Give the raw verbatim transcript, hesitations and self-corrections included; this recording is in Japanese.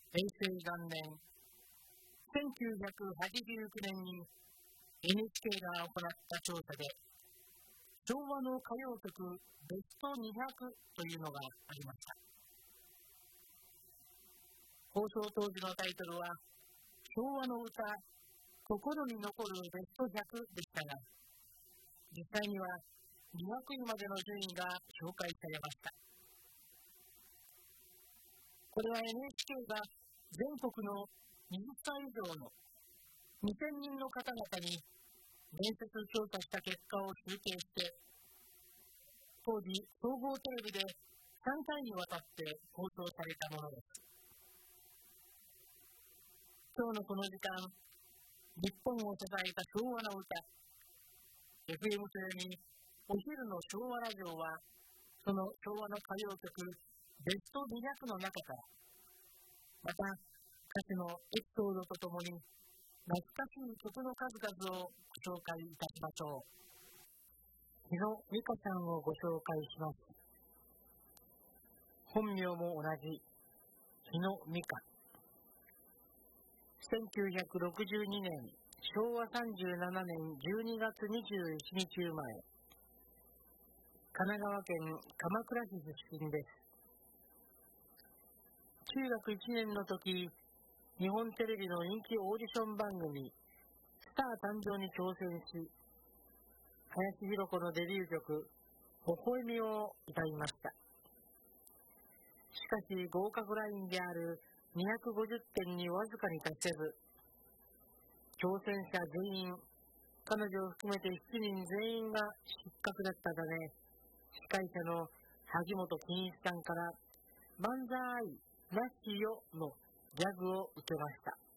平成元年、せんきゅうひゃくはちじゅうきゅうねんに エヌエイチケー が行った調査で、昭和の歌謡曲ベストにひゃくというのがありました。放送当時のタイトルは、昭和の歌、心に残るベストひゃくでしたが、実際にはにひゃくいまでの順位が紹介されました。これは エヌエイチケー が全国のはたち以上のにせんにんの方々に面接調査した結果を集計して、当時総合テレビでさんかいにわたって放送されたものです。今日のこの時間、日本を支えた昭和の歌、エフエム とよにお昼の昭和ラジオは、その昭和の歌謡曲ベストにひゃくの中から、また歌手のエピソードとともに懐かしい曲の数々をご紹介いたしましょう。日野美香さんをご紹介します。本名も同じ日野美香。せんきゅうひゃくろくじゅうにねん、昭和さんじゅうななねんじゅうにがつにじゅういちにち生まれ、神奈川県鎌倉市出身です。中学いちねんの時、日本テレビの人気オーディション番組スター誕生に挑戦し、林博子のデビュー曲微笑みを歌いました。しかし合格ラインであるにひゃくごじゅってんにわずかに達せず、挑戦者全員、彼女を含めてしちにん全員が失格だったため、司会者の萩本欽一さんから万歳なしよのギャグを受けました。